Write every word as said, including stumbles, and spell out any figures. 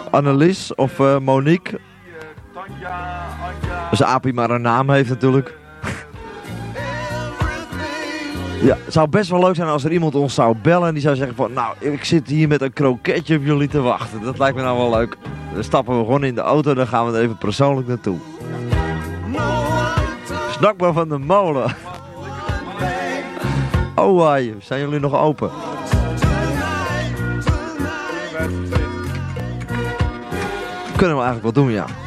Annelies of uh, Monique. Als Apie maar een naam heeft natuurlijk. Ja, het zou best wel leuk zijn als er iemand ons zou bellen en die zou zeggen van, nou, ik zit hier met een kroketje op jullie te wachten. Dat lijkt me nou wel leuk. Dan stappen we gewoon in de auto en dan gaan we er even persoonlijk naartoe. Snackbar van de molen. Oh, waai, zijn jullie nog open? Kunnen we eigenlijk wel doen, ja.